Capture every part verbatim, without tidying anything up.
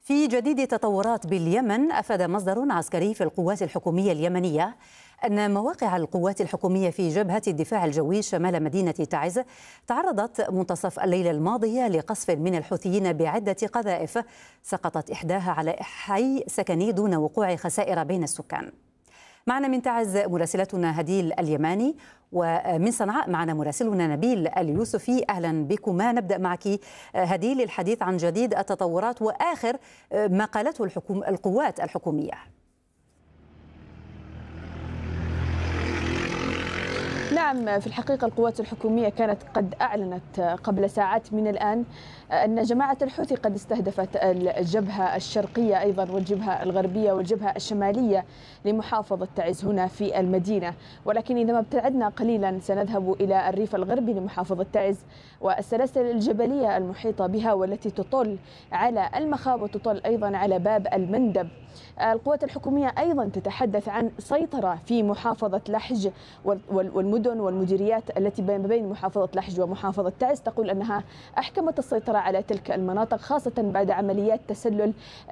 في جديد تطورات باليمن، أفاد مصدر عسكري في القوات الحكومية اليمنية أن مواقع القوات الحكومية في جبهة الدفاع الجوي شمال مدينة تعز تعرضت منتصف الليلة الماضية لقصف من الحوثيين بعدة قذائف سقطت إحداها على حي سكني دون وقوع خسائر بين السكان. معنا من تعز مراسلتنا هديل اليماني، ومن صنعاء معنا مراسلنا نبيل اليوسفي. أهلا بكما. نبدأ معك هديل الحديث عن جديد التطورات وآخر ما قالته الحكوم القوات الحكومية. نعم، في الحقيقة القوات الحكومية كانت قد أعلنت قبل ساعات من الآن أن جماعة الحوثي قد استهدفت الجبهة الشرقية أيضا والجبهة الغربية والجبهة الشمالية لمحافظة تعز هنا في المدينة، ولكن إذا ما ابتعدنا قليلا سنذهب إلى الريف الغربي لمحافظة تعز والسلاسل الجبلية المحيطة بها والتي تطل على المخاب وتطل أيضا على باب المندب. القوات الحكومية أيضا تتحدث عن سيطرة في محافظة لحج والمدن والمديريات التي بين محافظة لحج ومحافظة تعز، تقول أنها أحكمت السيطرة على تلك المناطق خاصة بعد عمليات تسلل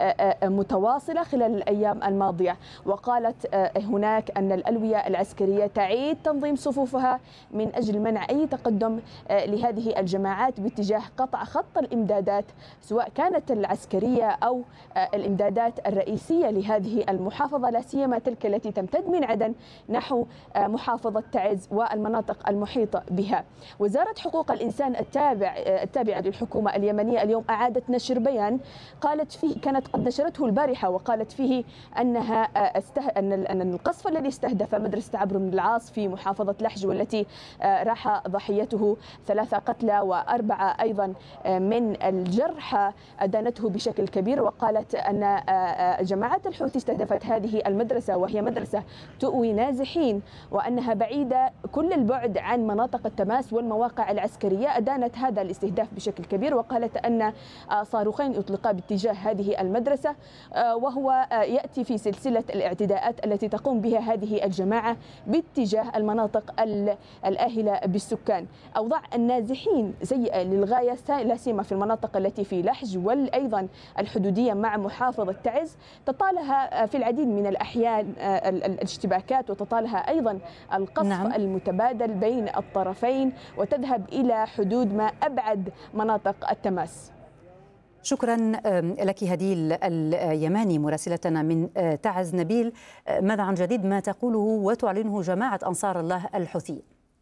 متواصلة خلال الأيام الماضية. وقالت هناك أن الألوية العسكرية تعيد تنظيم صفوفها من أجل منع أي تقدم لهذه الجماعات باتجاه قطع خط الإمدادات، سواء كانت العسكرية أو الإمدادات الرئيسية لهذه المحافظة، لا سيما تلك التي تمتد من عدن نحو محافظة تعز والمناطق المحيطة بها. وزارة حقوق الإنسان التابع التابعة للحكومة اليمنية اليوم أعادت نشر بيان قالت فيه، كانت قد نشرته البارحة، وقالت فيه أنها استه... أن القصف الذي استهدف مدرسة عمرو بن العاص في محافظة لحج والتي راح ضحيته ثلاثة قتلى وأربعة أيضا من الجرحى أدانته بشكل كبير. وقالت أن جماعة الحوثي استهدفت هذه المدرسة وهي مدرسة تؤوي نازحين وأنها بعيدة كل البعد عن مناطق التماس والمواقع العسكرية. أدانت هذا الاستهداف بشكل كبير وقالت أن صاروخين أطلقا باتجاه هذه المدرسة وهو يأتي في سلسلة الاعتداءات التي تقوم بها هذه الجماعة باتجاه المناطق الآهلة بالسكان. أوضاع النازحين سيئة للغاية، لا سيما في المناطق التي في لحج والأيضا الحدودية مع محافظة تعز، تطالها في العديد من الأحيان الاشتباكات وتطالها أيضا القصف نعم. المتبادل بين الطرفين وتذهب إلى حدود ما أبعد مناطق التماس. شكرا لك هديل اليماني مراسلتنا من تعز. نبيل، ماذا عن جديد ما تقوله وتعلنه جماعة أنصار الله الحوثي؟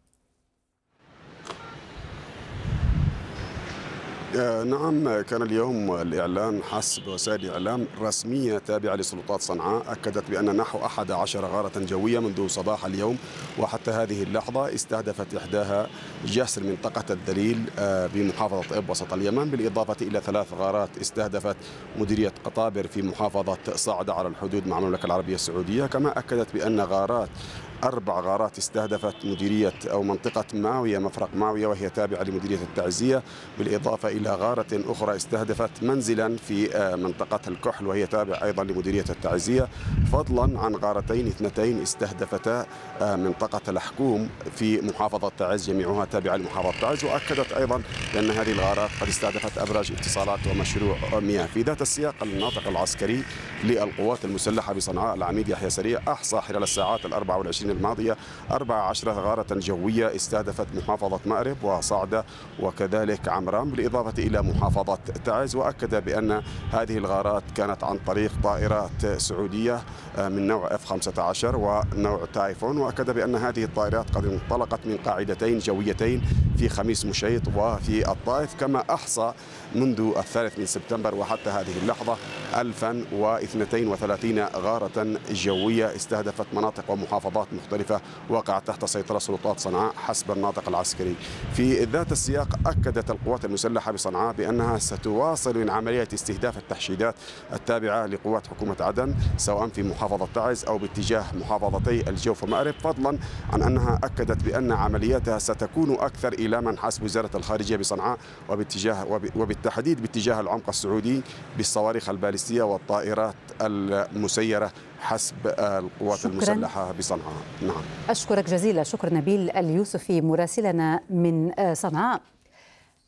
نعم، كان اليوم الإعلان حسب وسائل إعلام رسمية تابعة لسلطات صنعاء أكدت بأن نحو أحد عشر غارة جوية منذ صباح اليوم وحتى هذه اللحظة استهدفت إحداها جسر منطقة الدليل بمحافظة إب وسط اليمن، بالإضافة إلى ثلاث غارات استهدفت مديرية قطابر في محافظة صعدة على الحدود مع المملكة العربية السعودية. كما أكدت بأن غارات أربع غارات استهدفت مديرية أو منطقة ماوية مفرق ماوية وهي تابعة لمديرية التعزية، بالإضافة إلى غارة أخرى استهدفت منزلا في منطقة الكحل وهي تابعة أيضا لمديرية التعزية، فضلا عن غارتين اثنتين استهدفتا منطقة الحكوم في محافظة تعز جميعها تابعة لمحافظة تعز. وأكدت أيضا بأن هذه الغارات قد استهدفت أبراج اتصالات ومشروع مياه. في ذات السياق الناطق العسكري للقوات المسلحة بصنعاء العميد يحيى سريع أحصى خلال الساعات الأربع والعشرين الماضية أربع عشرة غارة جوية استهدفت محافظة مأرب وصعدة وكذلك عمران بالإضافة إلى محافظة تعز. وأكد بأن هذه الغارات كانت عن طريق طائرات سعودية من نوع إف خمسة عشر ونوع تايفون. وأكد بأن هذه الطائرات قد انطلقت من قاعدتين جويتين في خميس مشيط وفي الطائف. كما أحصى منذ الثالث من سبتمبر وحتى هذه اللحظة ألفا واثنتين وثلاثين غارة جوية استهدفت مناطق ومحافظات مختلفة وقعت تحت سيطرة سلطات صنعاء حسب الناطق العسكري. في ذات السياق أكدت القوات المسلحة بصنعاء بأنها ستواصل من عملية استهداف التحشيدات التابعة لقوات حكومة عدن سواء في محافظة تعز أو باتجاه محافظتي الجوف ومأرب، فضلا عن أنها أكدت بأن عملياتها ستكون أكثر إيلاما حسب وزارة الخارجية بصنعاء وباتجاه وبالتحديد باتجاه العمق السعودي بالصواريخ البالستية والطائرات المسيرة حسب القوات شكراً. المسلحة بصنعاء. نعم، أشكرك جزيلا. شكر نبيل اليوسفي مراسلنا من صنعاء.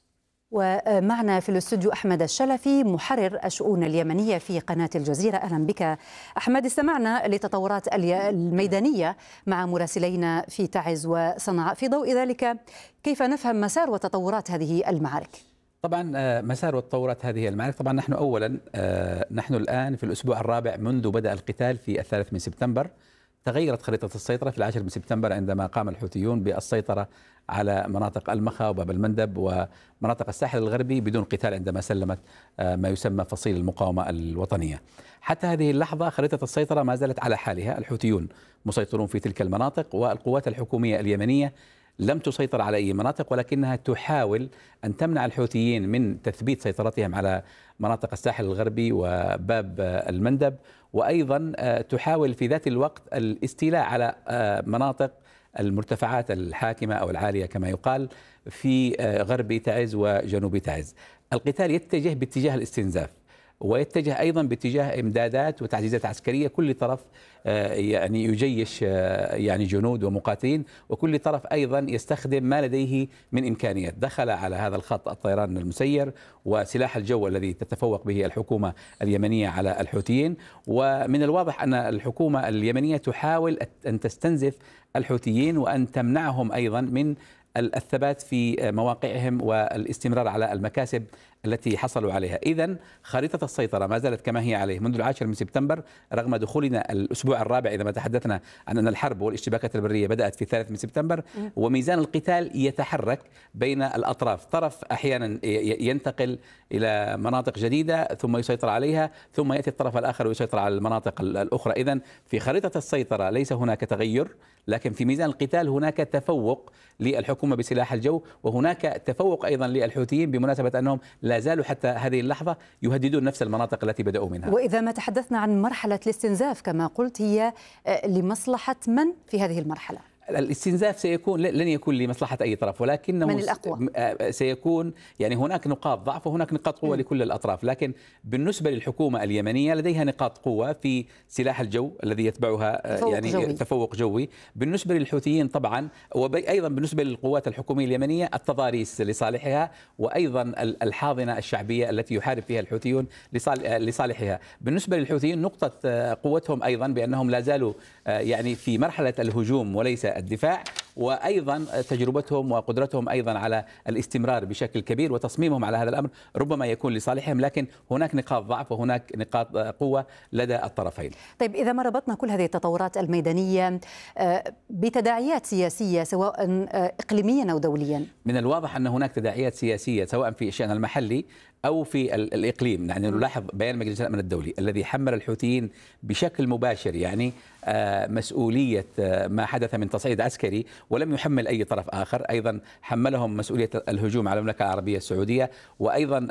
ومعنا في الاستوديو أحمد الشلفي محرر الشؤون اليمنية في قناة الجزيرة. أهلا بك أحمد. استمعنا لتطورات الميدانية مع مراسلينا في تعز وصنعاء، في ضوء ذلك كيف نفهم مسار وتطورات هذه المعارك؟ طبعا مسار وتطورات هذه المعارك، طبعا نحن أولا نحن الآن في الأسبوع الرابع منذ بدأ القتال في الثالث من سبتمبر. تغيرت خريطة السيطرة في العاشر من سبتمبر عندما قام الحوثيون بالسيطرة على مناطق المخا وباب المندب ومناطق الساحل الغربي بدون قتال، عندما سلمت ما يسمى فصيل المقاومة الوطنية. حتى هذه اللحظة خريطة السيطرة ما زالت على حالها، الحوثيون مسيطرون في تلك المناطق، والقوات الحكومية اليمنية لم تسيطر على أي مناطق، ولكنها تحاول أن تمنع الحوثيين من تثبيت سيطرتهم على مناطق الساحل الغربي وباب المندب، وأيضا تحاول في ذات الوقت الاستيلاء على مناطق المرتفعات الحاكمة أو العالية كما يقال في غرب تعز وجنوب تعز. القتال يتجه باتجاه الاستنزاف، ويتجه أيضا باتجاه إمدادات وتعزيزات عسكرية. كل طرف يعني يجيش يعني جنود ومقاتلين، وكل طرف أيضا يستخدم ما لديه من إمكانيات. دخل على هذا الخط الطيران المسير وسلاح الجو الذي تتفوق به الحكومة اليمنية على الحوثيين، ومن الواضح أن الحكومة اليمنية تحاول أن تستنزف الحوثيين وأن تمنعهم أيضا من الثبات في مواقعهم والاستمرار على المكاسب التي حصلوا عليها. إذن خريطة السيطرة ما زالت كما هي عليه منذ العاشر من سبتمبر، رغم دخولنا الأسبوع الرابع إذا ما تحدثنا عن أن الحرب والاشتباكات البرية بدأت في الثالث من سبتمبر، وميزان القتال يتحرك بين الأطراف. طرف أحيانا ينتقل إلى مناطق جديدة ثم يسيطر عليها، ثم يأتي الطرف الآخر ويسيطر على المناطق الأخرى. إذن في خريطة السيطرة ليس هناك تغير، لكن في ميزان القتال هناك تفوق للحكومة بسلاح الجو، وهناك تفوق أيضا للحوثيين بمناسبة أنهم لا زالوا حتى هذه اللحظة يهددون نفس المناطق التي بدأوا منها. وإذا ما تحدثنا عن مرحلة الاستنزاف كما قلت، هي لمصلحة من في هذه المرحلة؟ الاستنزاف سيكون لن يكون لمصلحة أي طرف، ولكنه من الأقوى سيكون يعني هناك نقاط ضعف وهناك نقاط قوة م. لكل الأطراف. لكن بالنسبة للحكومة اليمنية لديها نقاط قوة في سلاح الجو الذي يتبعها تفوق يعني جوي. تفوق جوي. بالنسبة للحوثيين طبعا، وأيضا بالنسبة للقوات الحكومية اليمنية التضاريس لصالحها، وأيضا الحاضنة الشعبية التي يحارب فيها الحوثيون لصالحها. بالنسبة للحوثيين نقطة قوتهم أيضا بأنهم لا زالوا يعني في مرحلة الهجوم وليس الدفاع، وأيضا تجربتهم وقدرتهم أيضا على الاستمرار بشكل كبير وتصميمهم على هذا الأمر ربما يكون لصالحهم، لكن هناك نقاط ضعف وهناك نقاط قوة لدى الطرفين. طيب، إذا ما ربطنا كل هذه التطورات الميدانية بتداعيات سياسية سواء إقليميا أو دوليا، من الواضح أن هناك تداعيات سياسية سواء في الشأن المحلي أو في الإقليم. يعني نلاحظ بيان مجلس الأمن الدولي الذي حمل الحوثيين بشكل مباشر يعني مسؤولية ما حدث من تصعيد عسكري، ولم يحمل أي طرف آخر. أيضا حملهم مسؤولية الهجوم على المملكة العربية السعودية، وأيضا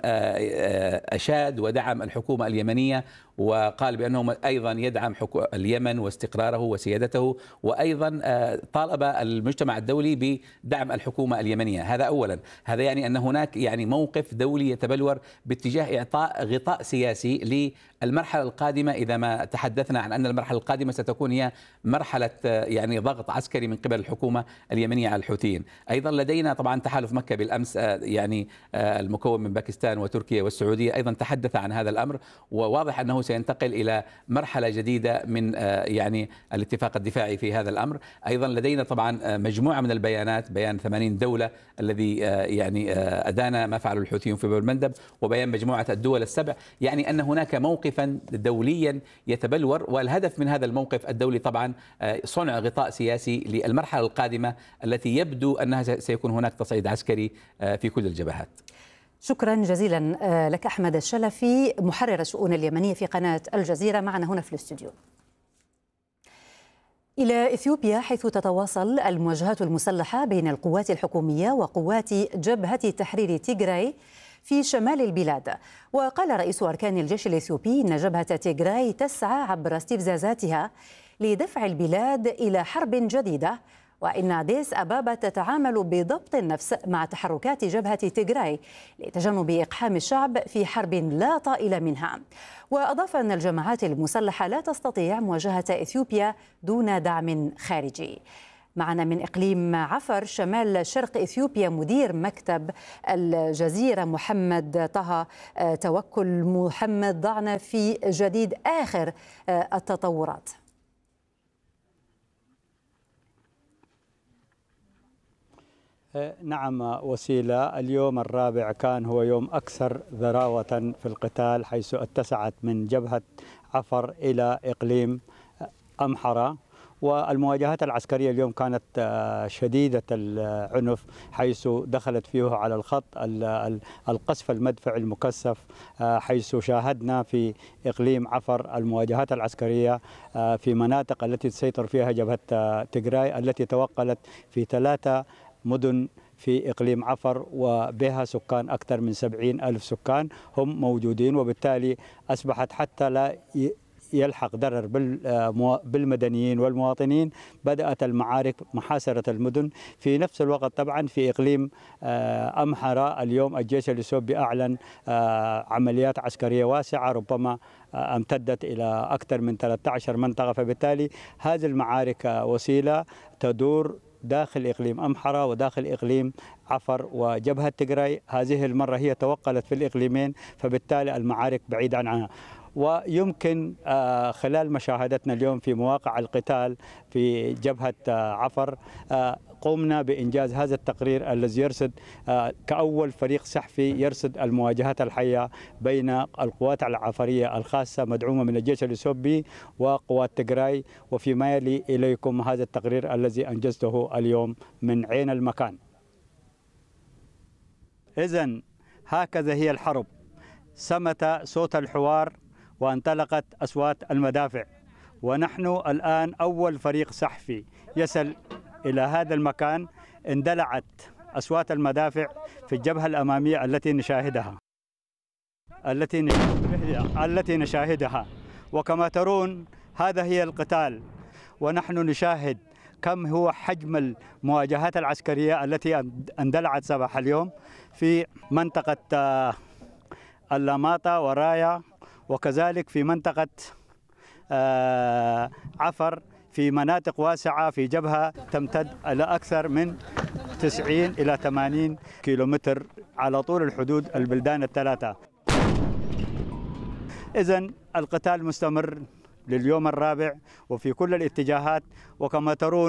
أشاد ودعم الحكومة اليمنية، وقال بأنه أيضا يدعم اليمن واستقراره وسيادته، وأيضا طالب المجتمع الدولي بدعم الحكومة اليمنية. هذا أولا. هذا يعني أن هناك يعني موقف دولي يتبلور باتجاه إعطاء غطاء سياسي للمرحلة القادمة، إذا ما تحدثنا عن أن المرحلة القادمة ستكون هي مرحلة يعني ضغط عسكري من قبل الحكومة اليمنية على الحوثيين. أيضا لدينا طبعا تحالف مكة بالأمس يعني المكون من باكستان وتركيا والسعودية أيضا تحدث عن هذا الأمر، وواضح أنه سينتقل إلى مرحلة جديدة من يعني الاتفاق الدفاعي في هذا الأمر. أيضا لدينا طبعا مجموعة من البيانات، بيان ثمانين دولة الذي يعني أدان ما فعله الحوثيون في باب المندب، وبيان مجموعة الدول السبع، يعني أن هناك موقفا دوليا يتبلور، والهدف من هذا الموقف الدولي طبعا صنع غطاء سياسي للمرحلة القادمة التي يبدو أنها سيكون هناك تصعيد عسكري في كل الجبهات. شكرا جزيلا لك أحمد الشلفي محرر الشؤون اليمنية في قناة الجزيرة معنا هنا في الاستوديو. إلى إثيوبيا، حيث تتواصل المواجهات المسلحة بين القوات الحكومية وقوات جبهة تحرير تيغراي في شمال البلاد. وقال رئيس أركان الجيش الإثيوبي إن جبهة تيغراي تسعى عبر استفزازاتها لدفع البلاد إلى حرب جديدة، وإن أديس أبابا تتعامل بضبط النفس مع تحركات جبهة تيغراي لتجنب إقحام الشعب في حرب لا طائل منها. وأضاف أن الجماعات المسلحة لا تستطيع مواجهة إثيوبيا دون دعم خارجي. معنا من إقليم عفر شمال شرق إثيوبيا مدير مكتب الجزيرة محمد طه توكل. محمد، ضعنا في جديد آخر التطورات. نعم وسيلة، اليوم الرابع كان هو يوم أكثر ذراوة في القتال، حيث اتسعت من جبهة عفر إلى إقليم أمحرة، والمواجهات العسكرية اليوم كانت شديدة العنف، حيث دخلت فيه على الخط القصف المدفعي المكثف، حيث شاهدنا في إقليم عفر المواجهات العسكرية في مناطق التي تسيطر فيها جبهة تجراي التي توقلت في ثلاثة مدن في إقليم عفر وبها سكان أكثر من سبعين ألف سكان هم موجودين، وبالتالي أصبحت حتى لا يلحق ضرر بالمدنيين والمواطنين بدأت المعارك محاصرة المدن. في نفس الوقت طبعا في إقليم أمحرة اليوم الجيش الإثيوبي أعلن عمليات عسكرية واسعة ربما امتدت إلى أكثر من ثلاثة عشر منطقة، فبالتالي هذه المعارك وسيلة تدور داخل إقليم أمحرة وداخل إقليم عفر وجبهة تجراي. هذه المرة هي توقلت في الإقليمين، فبالتالي المعارك بعيدة عنها. ويمكن خلال مشاهدتنا اليوم في مواقع القتال في جبهة عفر قمنا بإنجاز هذا التقرير الذي يرصد كأول فريق صحفي يرصد المواجهات الحية بين القوات العفرية الخاصة مدعومة من الجيش الإثيوبي وقوات تجراي. وفيما يلي إليكم هذا التقرير الذي أنجزته اليوم من عين المكان. إذن هكذا هي الحرب، صمت صوت الحوار وانطلقت أصوات المدافع، ونحن الآن أول فريق صحفي يصل إلى هذا المكان. اندلعت أصوات المدافع في الجبهة الأمامية التي نشاهدها التي نشاهدها التي نشاهدها وكما ترون هذا هي القتال، ونحن نشاهد كم هو حجم المواجهات العسكرية التي اندلعت صباح اليوم في منطقة اللاماطة ورايا، وكذلك في منطقة عفر في مناطق واسعة في جبهة تمتد إلى أكثر من تسعين إلى ثمانين كيلومتر على طول الحدود البلدان الثلاثة. إذن القتال مستمر لليوم الرابع وفي كل الاتجاهات، وكما ترون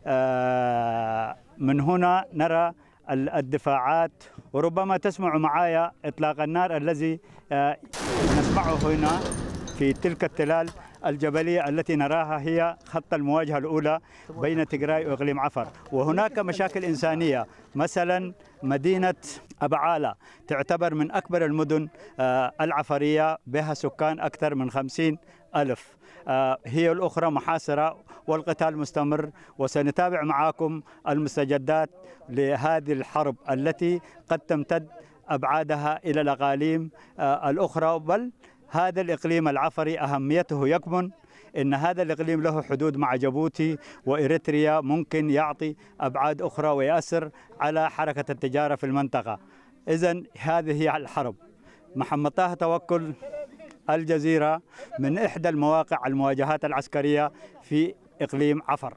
من هنا نرى الدفاعات، وربما تسمع معايا إطلاق النار الذي نسمعه هنا في تلك التلال الجبلية التي نراها هي خط المواجهة الأولى بين تجراي وإقليم عفر. وهناك مشاكل إنسانية، مثلا مدينة أبعالة تعتبر من أكبر المدن العفرية بها سكان أكثر من خمسين ألف، هي الأخرى محاصرة والقتال مستمر. وسنتابع معكم المستجدات لهذه الحرب التي قد تمتد أبعادها إلى الأقاليم الأخرى، بل هذا الإقليم العفري أهميته يكمن إن هذا الإقليم له حدود مع جيبوتي وإريتريا، ممكن يعطي أبعاد أخرى ويأثر على حركة التجارة في المنطقة. إذن هذه هي الحرب. محمد طه توكل، الجزيرة، من إحدى المواقع المواجهات العسكرية في إقليم عفر.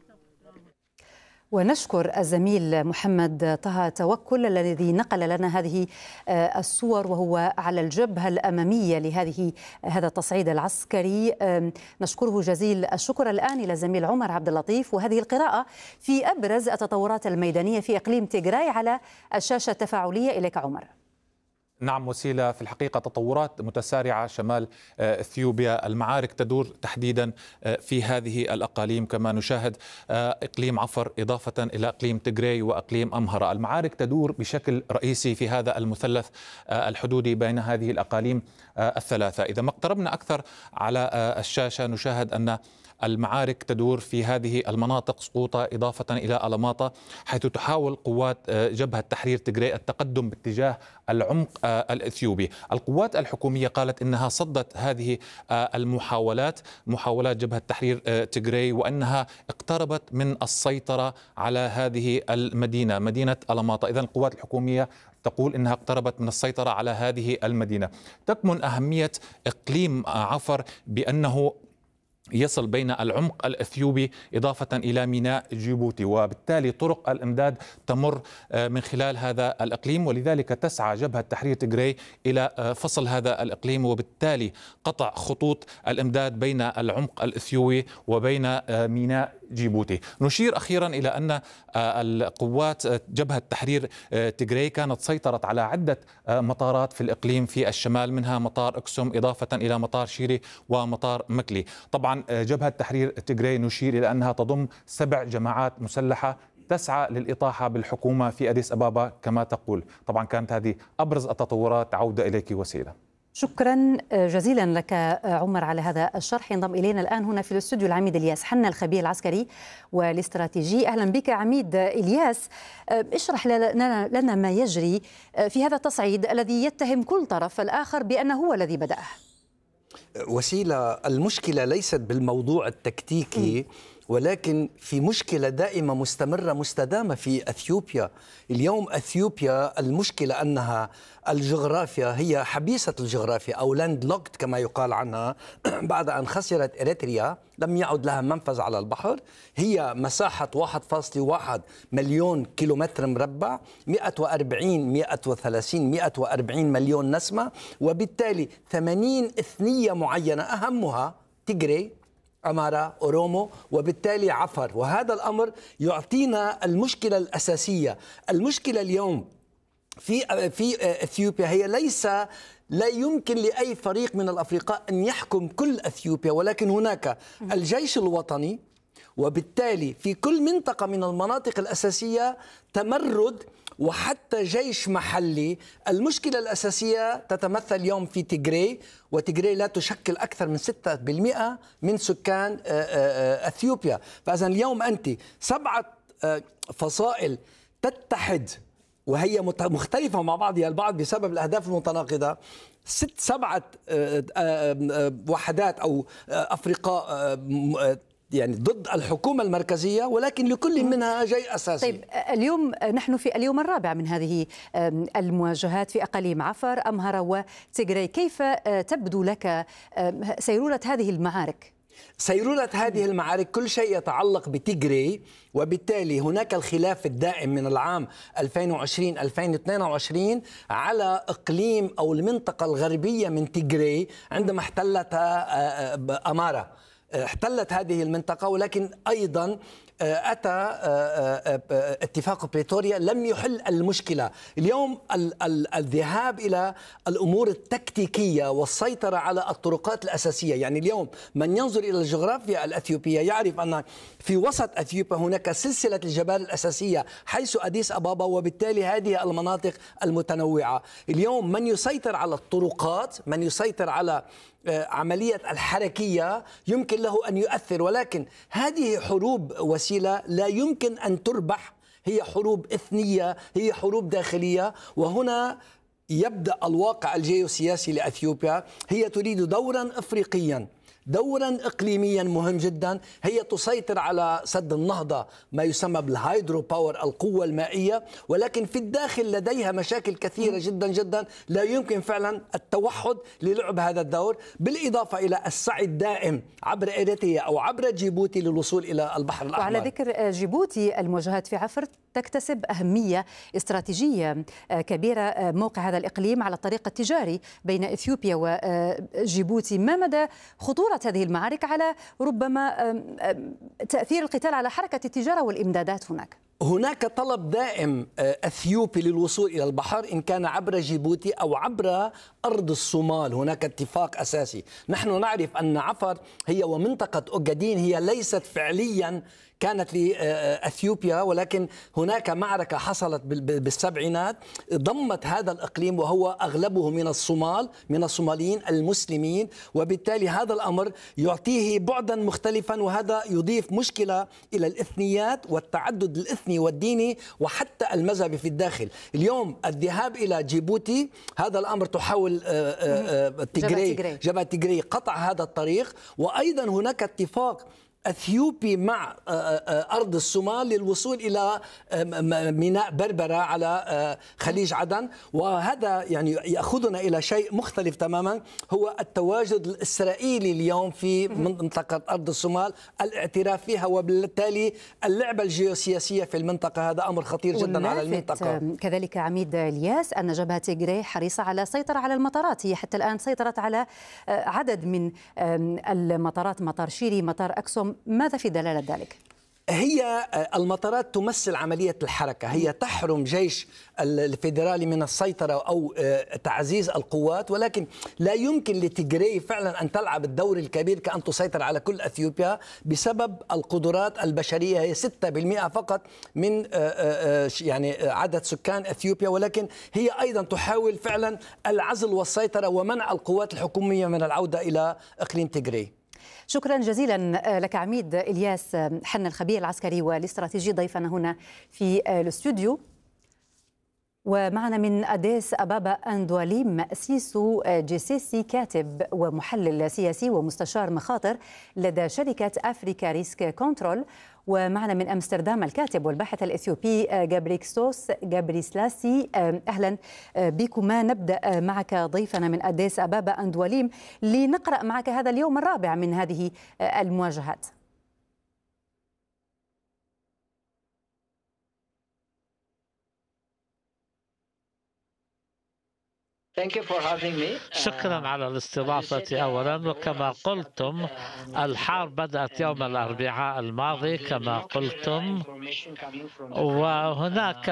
ونشكر الزميل محمد طه توكل الذي نقل لنا هذه الصور وهو على الجبهة الأمامية لهذه هذا التصعيد العسكري. نشكره جزيل الشكر. الآن إلى الزميل عمر عبد اللطيف وهذه القراءة في أبرز التطورات الميدانية في إقليم تجراي على الشاشة التفاعلية. إليك عمر. نعم وسيلة، في الحقيقة تطورات متسارعة شمال إثيوبيا، المعارك تدور تحديدا في هذه الأقاليم كما نشاهد إقليم عفر إضافة إلى إقليم تجراي وإقليم أمهرة. المعارك تدور بشكل رئيسي في هذا المثلث الحدودي بين هذه الأقاليم الثلاثة. إذا ما اقتربنا أكثر على الشاشة نشاهد أن المعارك تدور في هذه المناطق سقوطة إضافة إلى ألماطة، حيث تحاول قوات جبهة تحرير تجراي التقدم باتجاه العمق الإثيوبي. القوات الحكومية قالت إنها صدت هذه المحاولات، محاولات جبهة تحرير تجراي، وأنها اقتربت من السيطرة على هذه المدينة، مدينة ألماطة. إذن القوات الحكومية تقول إنها اقتربت من السيطرة على هذه المدينة. تكمن أهمية إقليم عفر بأنه يصل بين العمق الأثيوبي إضافة إلى ميناء جيبوتي، وبالتالي طرق الإمداد تمر من خلال هذا الإقليم، ولذلك تسعى جبهة تحرير تيغراي إلى فصل هذا الإقليم وبالتالي قطع خطوط الإمداد بين العمق الأثيوبي وبين ميناء جيبوتي. نشير أخيرا إلى أن القوات جبهة تحرير تيغراي كانت سيطرت على عدة مطارات في الإقليم في الشمال، منها مطار أكسوم إضافة إلى مطار شيري ومطار مكلي. طبعا جبهة تحرير تيغراي نشير إلى أنها تضم سبع جماعات مسلحة تسعى للإطاحة بالحكومة في أديس أبابا كما تقول. طبعا كانت هذه أبرز التطورات. عودة إليك وسيلة. شكرا جزيلا لك عمر على هذا الشرح. ينضم إلينا الآن هنا في الاستوديو العميد إلياس حنا، الخبير العسكري والاستراتيجي. أهلا بك عميد إلياس، اشرح لنا, لنا ما يجري في هذا التصعيد الذي يتهم كل طرف الآخر بأنه هو الذي بدأه. وسيلة، المشكلة ليست بالموضوع التكتيكي ولكن في مشكلة دائمة مستمرة مستدامة في أثيوبيا. اليوم أثيوبيا المشكلة أنها الجغرافيا هي حبيسة الجغرافيا أو لاند لوكت كما يقال عنها. بعد أن خسرت إريتريا لم يعد لها منفذ على البحر. هي مساحة واحد فاصلة واحد مليون كيلومتر مربع، مئة وأربعين مئة وثلاثين مئة وأربعين مليون نسمة، وبالتالي ثمانين إثنية معينة أهمها تيغراي، أمارا، أورومو، وبالتالي عفر. وهذا الأمر يعطينا المشكلة الأساسية. المشكلة اليوم في في اثيوبيا هي ليس لا يمكن لأي فريق من الأفرقاء أن يحكم كل اثيوبيا، ولكن هناك الجيش الوطني، وبالتالي في كل منطقة من المناطق الأساسية تمرد وحتى جيش محلي. المشكلة الأساسية تتمثل اليوم في تيغراي، وتيغراي لا تشكل أكثر من ستة بالمئة من سكان أثيوبيا. فإذا اليوم أنت سبعة فصائل تتحد وهي مختلفة مع بعضها البعض بسبب الأهداف المتناقضة، ست سبعة وحدات أو أفرقاء يعني ضد الحكومة المركزية، ولكن لكل منها جاي أساسي. طيب اليوم نحن في اليوم الرابع من هذه المواجهات في أقاليم عفر، أمهرة وتيغراي. كيف تبدو لك سيرورة هذه المعارك؟ سيرورة هذه المعارك كل شيء يتعلق بتيغراي، وبالتالي هناك الخلاف الدائم من العام ألفين وعشرين ألفين واثنين وعشرين على إقليم أو المنطقة الغربية من تيغراي عندما احتلتها أمارا. احتلت هذه المنطقة، ولكن أيضا أتى اتفاق بريتوريا لم يحل المشكلة. اليوم الذهاب إلى الأمور التكتيكية والسيطرة على الطرقات الأساسية، يعني اليوم من ينظر إلى الجغرافيا الأثيوبية يعرف أن في وسط أثيوبيا هناك سلسلة الجبال الأساسية حيث أديس أبابا، وبالتالي هذه المناطق المتنوعة. اليوم من يسيطر على الطرقات، من يسيطر على عملية الحركية يمكن له أن يؤثر، ولكن هذه حروب وسيلة لا يمكن أن تربح. هي حروب إثنية، هي حروب داخلية، وهنا يبدأ الواقع الجيوسياسي لأثيوبيا. هي تريد دورا أفريقيا، دورا إقليميا مهم جدا. هي تسيطر على سد النهضة، ما يسمى بالهايدرو باور، القوة المائية، ولكن في الداخل لديها مشاكل كثيرة جدا جدا لا يمكن فعلا التوحد للعب هذا الدور، بالإضافة إلى السعي الدائم عبر إريتريا أو عبر جيبوتي للوصول إلى البحر الأحمر. وعلى ذكر جيبوتي، المواجهات في عفر تكتسب أهمية استراتيجية كبيرة. موقع هذا الإقليم على الطريق التجاري بين إثيوبيا وجيبوتي. ما مدى خطورة هذه المعارك على ربما تأثير القتال على حركة التجارة والإمدادات هناك؟ هناك طلب دائم أثيوبي للوصول إلى البحر، إن كان عبر جيبوتي أو عبر أرض الصومال. هناك اتفاق أساسي. نحن نعرف أن عفر هي ومنطقة أوغادين هي ليست فعليا كانت لأثيوبيا، ولكن هناك معركة حصلت بالسبعينات ضمت هذا الإقليم وهو أغلبه من الصومال، من الصوماليين المسلمين، وبالتالي هذا الأمر يعطيه بعدا مختلفا، وهذا يضيف مشكلة إلى الإثنيات والتعدد الإثني والديني وحتى المذهبي في الداخل. اليوم الذهاب إلى جيبوتي هذا الأمر تحاول تيغراي، جبهة تيغراي قطع هذا الطريق. وأيضا هناك اتفاق اثيوبي مع ارض الصومال للوصول الى ميناء بربره على خليج عدن. وهذا يعني ياخذنا الى شيء مختلف تماما، هو التواجد الاسرائيلي اليوم في منطقه ارض الصومال، الاعتراف فيها، وبالتالي اللعبه الجيوسياسيه في المنطقه. هذا امر خطير جدا على المنطقه. كذلك عميد الياس ان جبهه تيغراي حريصه على السيطره على المطارات، هي حتى الان سيطرت على عدد من المطارات، مطار شيري، مطار اكسوم، ماذا في دلالة ذلك؟ هي المطارات تمثل عملية الحركة، هي تحرم جيش الفيدرالي من السيطرة أو تعزيز القوات، ولكن لا يمكن لتيغراي فعلا أن تلعب الدور الكبير كأن تسيطر على كل أثيوبيا بسبب القدرات البشرية. هي ستة بالمئة فقط من يعني عدد سكان أثيوبيا، ولكن هي أيضا تحاول فعلا العزل والسيطرة ومنع القوات الحكومية من العودة إلى إقليم تيغراي. شكرا جزيلا لك عميد الياس حنا، الخبير العسكري والاستراتيجي، ضيفنا هنا في الاستوديو. ومعنا من أديس أبابا أندواليم سيسو جيسيسي، كاتب ومحلل سياسي ومستشار مخاطر لدى شركة أفريكا ريسك كنترول. ومعنا من أمستردام الكاتب والباحث الإثيوبي جابريكستوس جابريسلاسي. أهلا بكما. نبدأ معك ضيفنا من أديس أبابا أندواليم لنقرأ معك هذا اليوم الرابع من هذه المواجهات. شكرا على الاستضافة أولا. وكما قلتم الحرب بدأت يوم الأربعاء الماضي كما قلتم، وهناك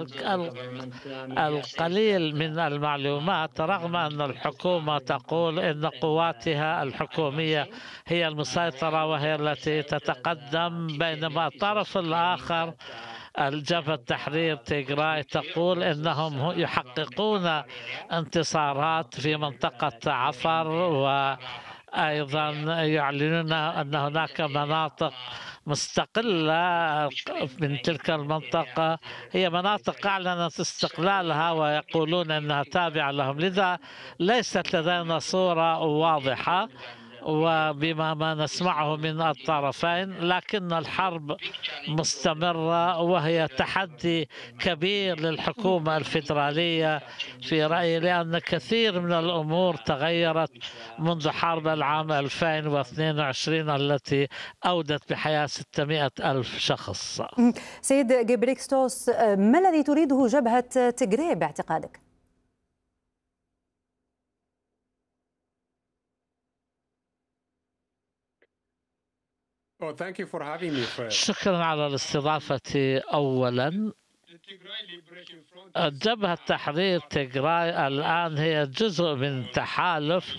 القليل من المعلومات رغم أن الحكومة تقول أن قواتها الحكومية هي المسيطرة وهي التي تتقدم، بينما الطرف الآخر الجبهة تحرير تيغراي تقول إنهم يحققون انتصارات في منطقة عفر، وأيضا يعلنون أن هناك مناطق مستقلة من تلك المنطقة هي مناطق أعلنت استقلالها ويقولون أنها تابعة لهم. لذا ليست لدينا صورة واضحة وبما ما نسمعه من الطرفين، لكن الحرب مستمرة وهي تحدي كبير للحكومة الفيدرالية في رأيي، لأن كثير من الأمور تغيرت منذ حرب العام ألفين واثنين وعشرين التي أودت بحياة ستمائة ألف شخص. سيد جابريكستوس، ما الذي تريده جبهة تيغراي باعتقادك؟ شكرا على الاستضافة. أولا، جبهة تحرير تيغراي الآن هي جزء من تحالف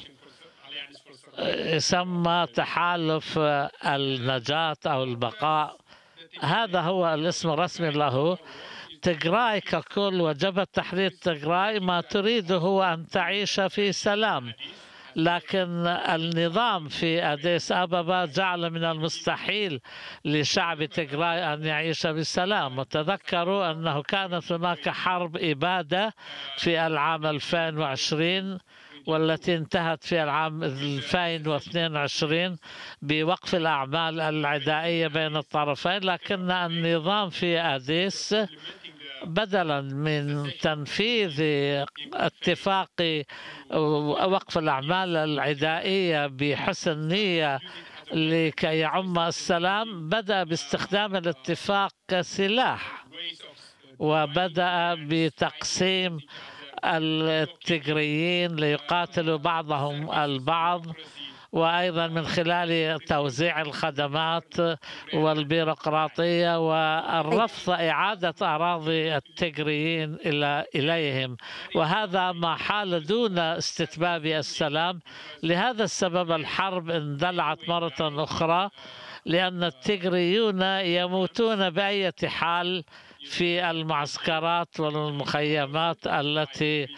يسمى تحالف النجاة أو البقاء، هذا هو الاسم الرسمي له. تيغراي ككل وجبهة تحرير تيغراي ما تريده هو أن تعيش في سلام، لكن النظام في أديس أبابا جعل من المستحيل لشعب تيغراي أن يعيش بسلام. وتذكروا أنه كانت هناك حرب إبادة في العام ألفين وعشرين والتي انتهت في العام ألفين واثنين وعشرين بوقف الأعمال العدائية بين الطرفين، لكن النظام في أديس بدلا من تنفيذ اتفاق وقف الأعمال العدائية بحسن نية لكي يعم السلام، بدأ باستخدام الاتفاق كسلاح، وبدأ بتقسيم التيغريين ليقاتلوا بعضهم البعض، وأيضا من خلال توزيع الخدمات والبيروقراطية والرفض إعادة أراضي التيغريين إلى إليهم، وهذا ما حال دون استتباب السلام. لهذا السبب الحرب اندلعت مرة أخرى، لأن التيغريون يموتون بأي حال في المعسكرات والمخيمات التي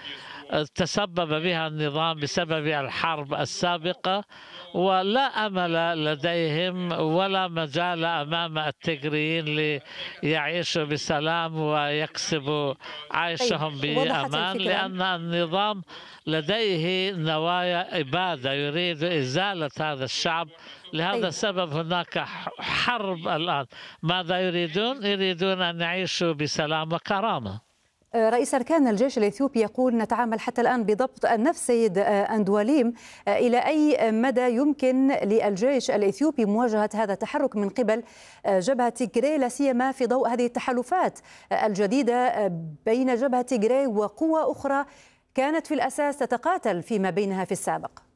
تسبب بها النظام بسبب الحرب السابقة، ولا أمل لديهم ولا مجال أمام التيغريين ليعيشوا بسلام ويكسبوا عيشهم طيب. بأمان، لأن النظام لديه نوايا إبادة، يريد إزالة هذا الشعب. لهذا طيب. السبب هناك حرب الآن. ماذا يريدون؟ يريدون أن يعيشوا بسلام وكرامة. رئيس أركان الجيش الإثيوبي يقول نتعامل حتى الآن بضبط النفس. سيد أندواليم، إلى أي مدى يمكن للجيش الإثيوبي مواجهة هذا التحرك من قبل جبهة تيغراي، لا سيما في ضوء هذه التحالفات الجديدة بين جبهة تيغراي وقوى أخرى كانت في الأساس تتقاتل فيما بينها في السابق؟